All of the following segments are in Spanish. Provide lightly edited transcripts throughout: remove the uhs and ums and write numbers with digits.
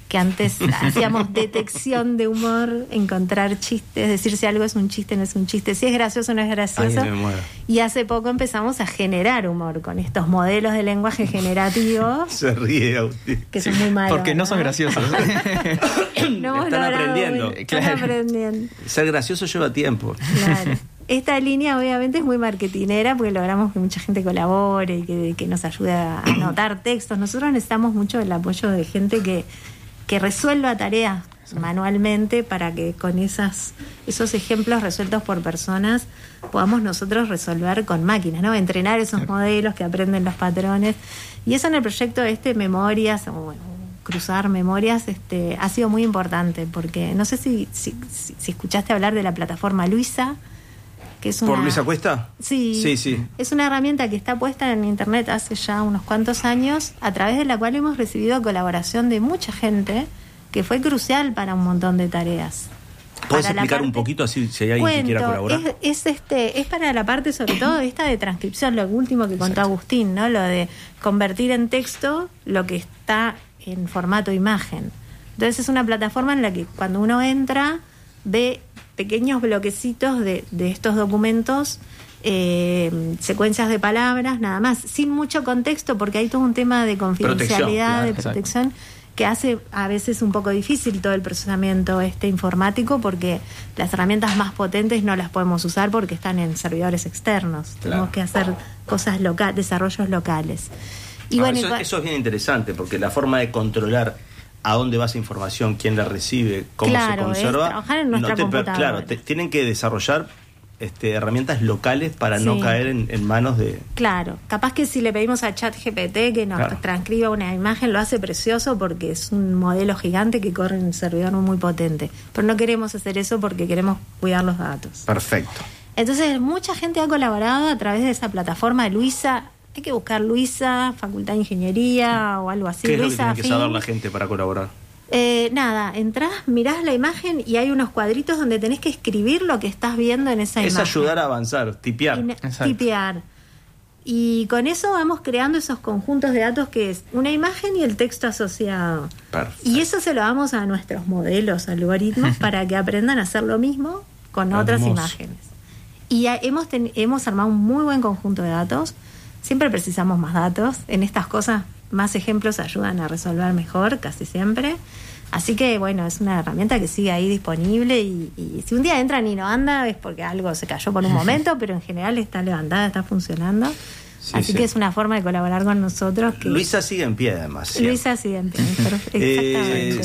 que antes hacíamos detección de humor, encontrar chistes, decir si algo es un chiste, no es un chiste, si es gracioso, no es gracioso. Ay, me muero. Y hace poco empezamos a generar humor con estos modelos de lenguaje generativo. Se ríe, Agustín. Que son muy malos. Porque no son graciosos. No están aprendiendo. Están aprendiendo. Ser gracioso lleva tiempo. Claro. Esta línea obviamente es muy marketinera porque logramos que mucha gente colabore y que nos ayude a anotar textos. Nosotros necesitamos mucho el apoyo de gente que resuelva tareas manualmente para que con esos ejemplos resueltos por personas podamos nosotros resolver con máquinas, ¿no? Entrenar esos modelos que aprenden los patrones. Y eso en el proyecto Memorias, o cruzar memorias, ha sido muy importante porque no sé si escuchaste hablar de la plataforma Luisa, que es una... ¿Por Luisa Cuesta? Sí. Es una herramienta que está puesta en internet hace ya unos cuantos años, a través de la cual hemos recibido colaboración de mucha gente que fue crucial para un montón de tareas. ¿Puedes explicar un poquito así si hay alguien que quiera colaborar? Es para la parte sobre todo esta de transcripción, lo último que contó Agustín, ¿no? Lo de convertir en texto lo que está en formato imagen. Entonces es una plataforma en la que cuando uno entra ve pequeños bloquecitos de estos documentos, secuencias de palabras, nada más, sin mucho contexto, porque hay todo un tema de confidencialidad, de protección, que hace a veces un poco difícil todo el procesamiento informático, porque las herramientas más potentes no las podemos usar porque están en servidores externos. Tenemos que hacer cosas desarrollos locales. Y eso es bien interesante, porque la forma de controlar a dónde va esa información, quién la recibe, cómo se conserva. Trabajar en nuestra computadora. Tienen que desarrollar herramientas locales para no caer en manos de... Claro, capaz que si le pedimos a ChatGPT que nos transcriba una imagen, lo hace precioso porque es un modelo gigante que corre en un servidor muy potente. Pero no queremos hacer eso porque queremos cuidar los datos. Perfecto. Entonces, mucha gente ha colaborado a través de esa plataforma de Luisa. Hay que buscar Luisa, Facultad de Ingeniería o algo así. ¿Qué es Luisa lo que tiene que saber la gente para colaborar? Nada, entrás, mirás la imagen y hay unos cuadritos donde tenés que escribir lo que estás viendo en esa imagen. Es ayudar a avanzar, tipear. Tipear. Y con eso vamos creando esos conjuntos de datos que es una imagen y el texto asociado. Perfecto. Y eso se lo damos a nuestros modelos, algoritmos, para que aprendan a hacer lo mismo con otras imágenes. Y hemos armado un muy buen conjunto de datos. Siempre precisamos más datos. En estas cosas, más ejemplos ayudan a resolver mejor, casi siempre. Así que, bueno, es una herramienta que sigue ahí disponible y si un día entran y no anda es porque algo se cayó por un momento, pero en general está levantada, está funcionando. Así que es una forma de colaborar con nosotros. Luisa sigue en pie, además. ¿Sí? Luisa sigue en pie, exactamente.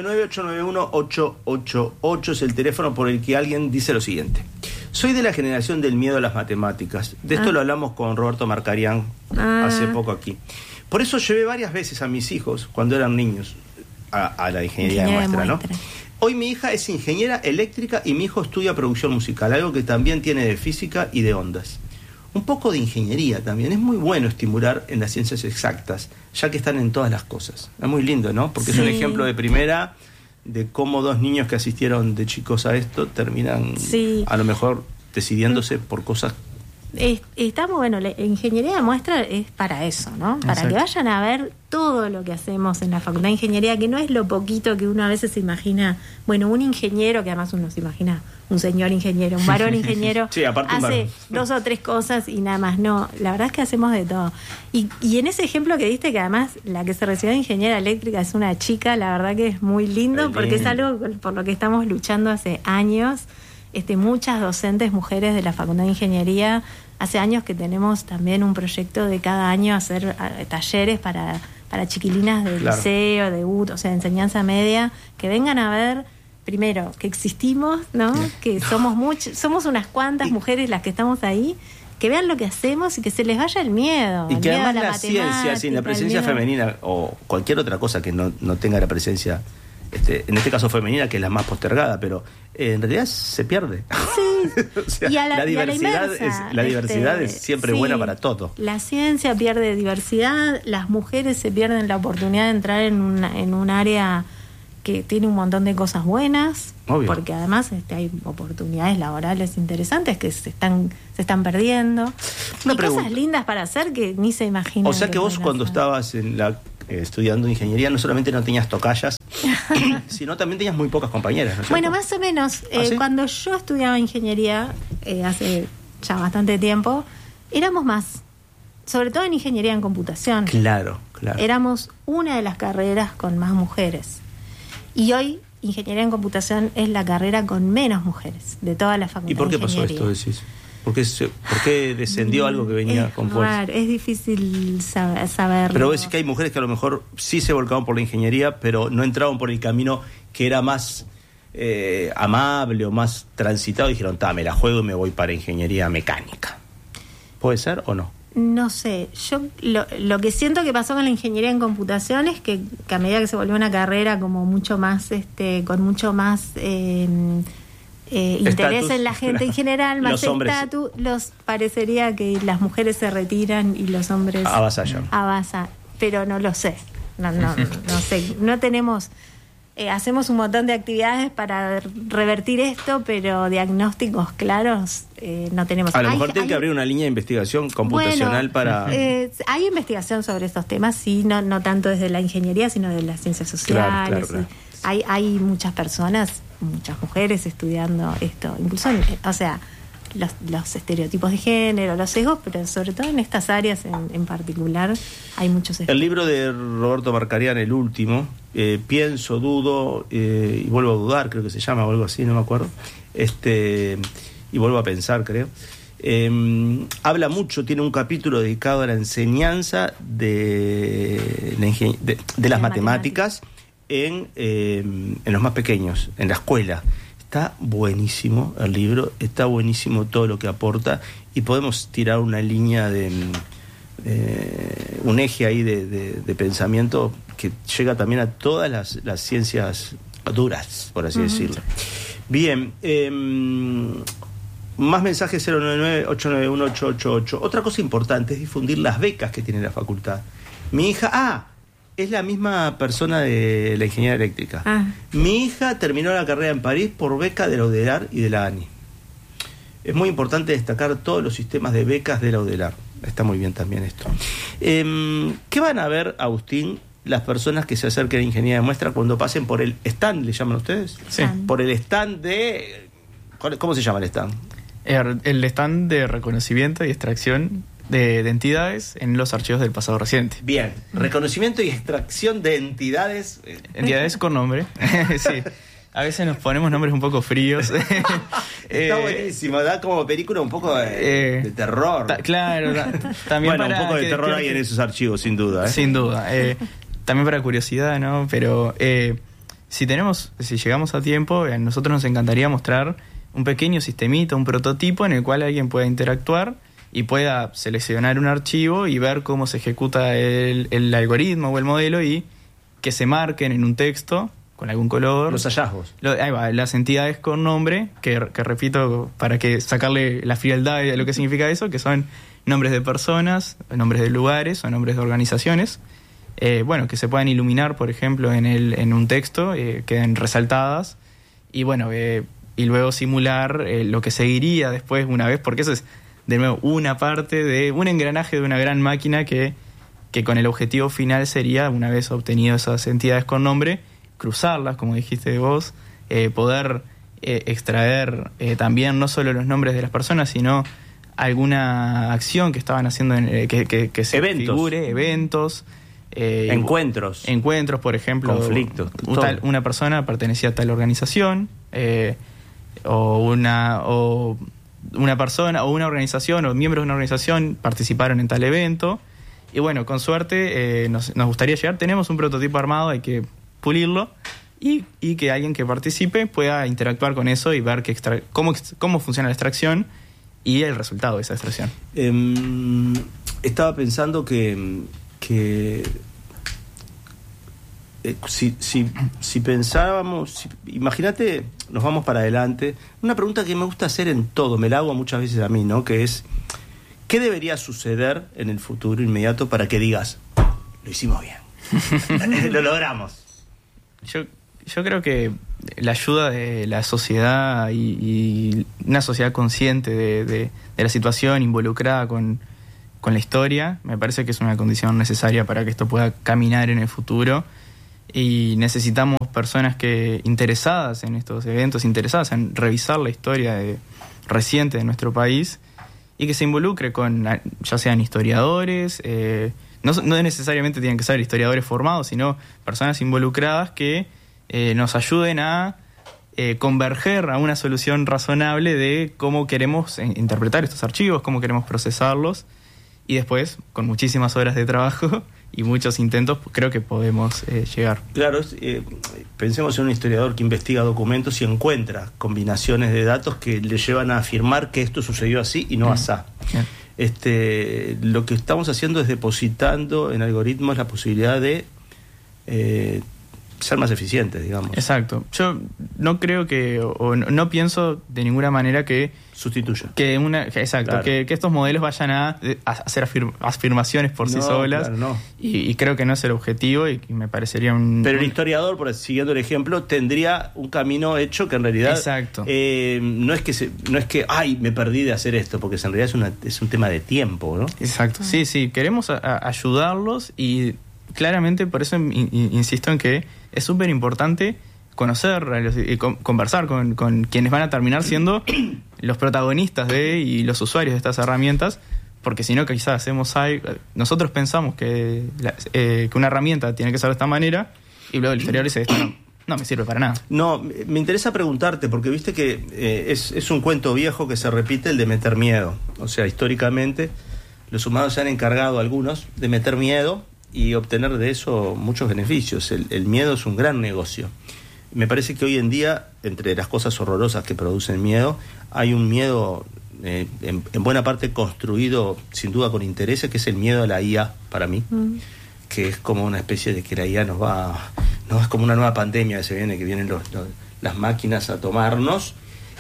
099-891-888 es el teléfono por el que alguien dice lo siguiente. Soy de la generación del miedo a las matemáticas. De esto lo hablamos con Roberto Marcarián hace poco aquí. Por eso llevé varias veces a mis hijos, cuando eran niños, a la ingeniería de muestra, ¿no? Hoy mi hija es ingeniera eléctrica y mi hijo estudia producción musical, algo que también tiene de física y de ondas. Un poco de ingeniería también. Es muy bueno estimular en las ciencias exactas, ya que están en todas las cosas. Es muy lindo, ¿no? Porque es un ejemplo de primera de cómo dos niños que asistieron de chicos a esto terminan a lo mejor decidiéndose por cosas. Está muy bueno. La ingeniería de muestra es para eso, ¿no? Para que vayan a ver todo lo que hacemos en la Facultad de Ingeniería, que no es lo poquito que uno a veces se imagina. Bueno, un ingeniero, que además uno se imagina un señor ingeniero, un varón ingeniero, hace 2 o 3 cosas y nada más. No, la verdad es que hacemos de todo. Y en ese ejemplo que diste, que además la que se recibió de ingeniera eléctrica es una chica, la verdad que es muy lindo, porque es algo por lo que estamos luchando hace años. Muchas docentes mujeres de la Facultad de Ingeniería, hace años que tenemos también un proyecto de cada año hacer talleres para chiquilinas de liceo, de UT, o sea, de enseñanza media, que vengan a ver primero que existimos, ¿no? Que somos unas cuantas mujeres las que estamos ahí, que vean lo que hacemos y que se les vaya el miedo. Y que además la ciencia, sin la presencia femenina o cualquier otra cosa que no tenga la presencia en este caso femenina, que es la más postergada, pero en realidad se pierde. Sí. O sea, la diversidad es siempre buena para todo. La ciencia pierde diversidad, las mujeres se pierden la oportunidad de entrar en un área que tiene un montón de cosas buenas. Obvio. Porque además hay oportunidades laborales interesantes que se están perdiendo. Cosas lindas para hacer que ni se imaginan. O sea que vos cuando estabas estudiando ingeniería no solamente no tenías tocallas, sino también tenías muy pocas compañeras, ¿no es Bueno, cierto? más o menos. ¿Ah, sí? Cuando yo estudiaba ingeniería, hace ya bastante tiempo, éramos más. Sobre todo en ingeniería en computación. Claro. Éramos una de las carreras con más mujeres. Y hoy, ingeniería en computación es la carrera con menos mujeres de toda la facultad. ¿Y por qué de pasó ingeniería. esto, decís? ¿Por qué descendió algo que venía con fuerza? Raro, es difícil saberlo. Pero vos decís que hay mujeres que a lo mejor sí se volcaban por la ingeniería, pero no entraban por el camino que era más amable o más transitado, y dijeron, me la juego y me voy para ingeniería mecánica. ¿Puede ser o no? No sé, yo lo que siento que pasó con la ingeniería en computación es que a medida que se volvió una carrera como mucho más, con mucho más interés en la gente en general, más estatus, parecería que las mujeres se retiran y los hombres avasallan. Pero no lo sé, no sé, no tenemos... hacemos un montón de actividades para revertir esto, pero diagnósticos claros no tenemos. A lo mejor tienen que abrir una línea de investigación computacional para... hay investigación sobre estos temas, sí, no tanto desde la ingeniería, sino de las ciencias sociales. Claro. Hay muchas personas, muchas mujeres estudiando esto, incluso, los estereotipos de género, los sesgos, pero sobre todo en estas áreas en particular hay muchos estudios. El libro de Roberto Marcarian, el último, Pienso, Dudo y Vuelvo a Dudar, creo que se llama, o algo así, no me acuerdo, y Vuelvo a Pensar, creo, habla mucho, tiene un capítulo dedicado a la enseñanza de las matemáticas en los más pequeños, en la escuela. Está buenísimo el libro, está buenísimo todo lo que aporta, y podemos tirar una línea un eje ahí de pensamiento que llega también a todas las ciencias duras, por así decirlo. Bien, más mensajes 099-891-888. Otra cosa importante es difundir las becas que tiene la facultad. Mi hija... es la misma persona de la ingeniería eléctrica. Mi hija terminó la carrera en París por beca de la UDELAR y de la ANI. Es muy importante destacar todos los sistemas de becas de la UDELAR. Está muy bien también esto. ¿Qué van a ver, Agustín, las personas que se acerquen a ingeniería de muestra cuando pasen por el stand, le llaman ustedes? Sí. Por el stand de... ¿Cómo se llama el stand? El stand de reconocimiento y extracción de entidades en los archivos del pasado reciente. Bien, reconocimiento y extracción de entidades. Entidades con nombre. Sí. A veces nos ponemos nombres un poco fríos. Está buenísimo, da como película un poco de terror. Claro, también bueno, un poco de terror hay en esos archivos, sin duda. Sin duda. También para curiosidad, ¿no? Pero si llegamos a tiempo, a nosotros nos encantaría mostrar un pequeño sistemita, un prototipo en el cual alguien pueda interactuar y pueda seleccionar un archivo y ver cómo se ejecuta el algoritmo o el modelo, y que se marquen en un texto con algún color los hallazgos. Ahí va, las entidades con nombre, que repito, para que sacarle la frialdad de lo que significa eso, que son nombres de personas, nombres de lugares o nombres de organizaciones, que se puedan iluminar, por ejemplo, en un texto, queden resaltadas, y y luego simular lo que seguiría después una vez, porque eso es de nuevo una parte de un engranaje de una gran máquina que con el objetivo final sería, una vez obtenido esas entidades con nombre, cruzarlas, como dijiste vos, poder extraer también no solo los nombres de las personas, sino alguna acción que estaban haciendo, que se eventos. Figure, eventos, encuentros, por ejemplo, conflictos, una persona pertenecía a tal organización, o una persona o una organización o miembros de una organización participaron en tal evento, y con suerte nos gustaría llegar. Tenemos un prototipo armado, hay que pulirlo, y que alguien que participe pueda interactuar con eso y ver cómo funciona la extracción y el resultado de esa extracción. Estaba pensando que si pensábamos, imagínate, nos vamos para adelante, una pregunta que me gusta hacer en todo, me la hago muchas veces a mí, ¿no? Que es, ¿qué debería suceder en el futuro inmediato para que digas, lo hicimos bien, lo logramos? Yo creo que la ayuda de la sociedad y una sociedad consciente de la situación, involucrada con la historia, me parece que es una condición necesaria para que esto pueda caminar en el futuro. y necesitamos personas interesadas en estos eventos, interesadas en revisar la historia reciente de nuestro país y que se involucre con, ya sean historiadores, no necesariamente tienen que ser historiadores formados, sino personas involucradas que nos ayuden a converger a una solución razonable de cómo queremos interpretar estos archivos, cómo queremos procesarlos, y después, con muchísimas horas de trabajo y muchos intentos, creo que podemos llegar. Claro, pensemos en un historiador que investiga documentos y encuentra combinaciones de datos que le llevan a afirmar que esto sucedió así y no asá. Lo que estamos haciendo es depositando en algoritmos la posibilidad de ser más eficientes, digamos. Exacto. Yo no creo no pienso de ninguna manera que sustituya. Exacto, claro. que estos modelos vayan a hacer afirmaciones por sí solas. Claro, no. Y creo que no es el objetivo y me parecería Pero el historiador, siguiendo el ejemplo, tendría un camino hecho que en realidad... Exacto. No es que ay, me perdí de hacer esto, porque en realidad es un tema de tiempo, ¿no? Exacto. Sí. Queremos ayudarlos y claramente por eso insisto en que es súper importante conocer y conversar con quienes van a terminar siendo los protagonistas y los usuarios de estas herramientas, porque si no quizás hacemos algo, nosotros pensamos que una herramienta tiene que ser de esta manera y luego el historiador dice esto no me sirve para nada. No, me interesa preguntarte, porque viste que es un cuento viejo que se repite, el de meter miedo. O sea, históricamente los humanos se han encargado, algunos, de meter miedo y obtener de eso muchos beneficios. El miedo es un gran negocio. Me parece que hoy en día, entre las cosas horrorosas que producen miedo, hay un miedo en buena parte construido, sin duda con intereses, que es el miedo a la IA, para mí, que es como una especie de que la IA es como una nueva pandemia que se viene, que vienen las máquinas a tomarnos.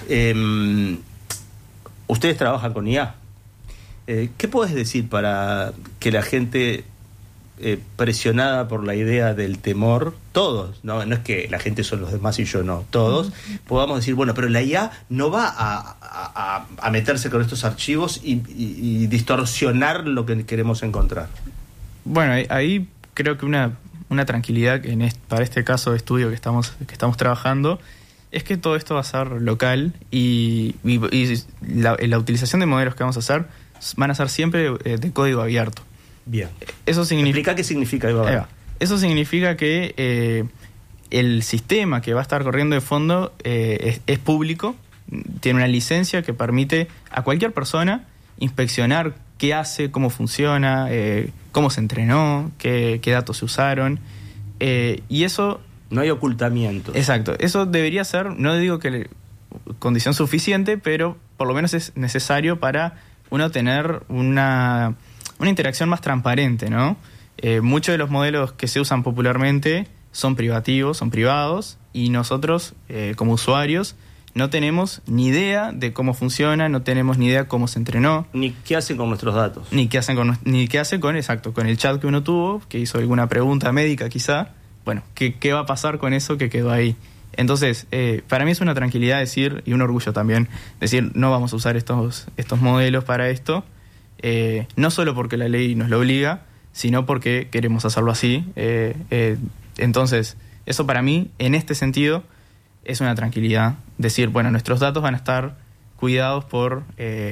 Ustedes trabajan con IA. ¿Qué podés decir para que la gente presionada por la idea del temor, todos, no es que la gente son los demás y yo no, todos, podamos decir, bueno, pero la IA no va a meterse con estos archivos y distorsionar lo que queremos encontrar? Bueno, ahí creo que una tranquilidad que para este caso de estudio que estamos trabajando es que todo esto va a ser local y la utilización de modelos que vamos a hacer van a ser siempre de código abierto. Bien. Eso significa... Explica qué significa, Eva. Eso significa que el sistema que va a estar corriendo de fondo es público, tiene una licencia que permite a cualquier persona inspeccionar qué hace, cómo funciona, cómo se entrenó, qué datos se usaron, y eso... No hay ocultamiento. Exacto. Eso debería ser, no digo que condición suficiente, pero por lo menos es necesario para uno tener una interacción más transparente, ¿no? Muchos de los modelos que se usan popularmente son privados, y nosotros, como usuarios, no tenemos ni idea de cómo funciona, no tenemos ni idea cómo se entrenó. Ni qué hacen con nuestros datos. Ni qué hacen con el chat que uno tuvo, que hizo alguna pregunta médica quizá. Bueno, ¿qué va a pasar con eso que quedó ahí? Entonces, para mí es una tranquilidad decir, y un orgullo también, decir, no vamos a usar estos modelos para esto, no solo porque la ley nos lo obliga, sino porque queremos hacerlo así. Entonces, eso para mí, en este sentido, es una tranquilidad. Decir, bueno, nuestros datos van a estar cuidados por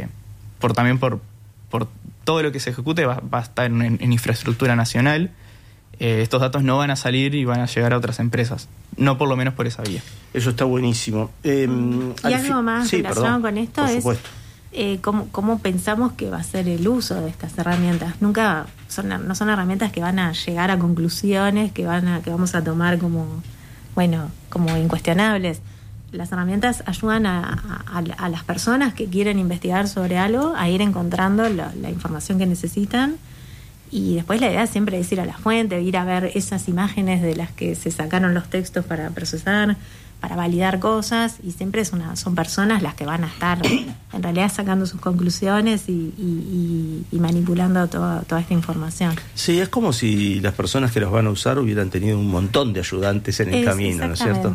todo lo que se ejecute, va a estar en infraestructura nacional. Estos datos no van a salir y van a llegar a otras empresas, no por lo menos por esa vía. Eso está buenísimo. Y algo más relacionado con esto es cómo pensamos que va a ser el uso de estas herramientas. No son herramientas que van a llegar a conclusiones que vamos a tomar como incuestionables. Las herramientas ayudan a las personas que quieren investigar sobre algo a ir encontrando la información que necesitan. Y después la idea es siempre es ir a la fuente, ir a ver esas imágenes de las que se sacaron los textos para procesar, para validar cosas, y siempre son personas las que van a estar en realidad sacando sus conclusiones y manipulando toda esta información. Sí, es como si las personas que los van a usar hubieran tenido un montón de ayudantes en el camino, ¿no es cierto?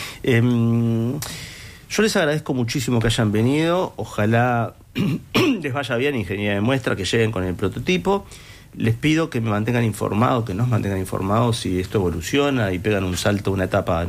Yo les agradezco muchísimo que hayan venido, ojalá les vaya bien Ingeniería de Muestra, que lleguen con el prototipo. Les pido que me mantengan informados, que nos mantengan informados si esto evoluciona y pegan un salto, una etapa